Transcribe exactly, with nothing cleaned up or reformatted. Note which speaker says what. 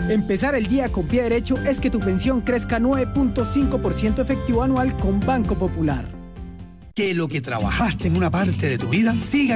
Speaker 1: Empezar el día con pie derecho es que tu pensión crezca nueve punto cinco por ciento efectivo anual con Banco Popular.
Speaker 2: Que lo que trabajaste en una parte de tu vida siga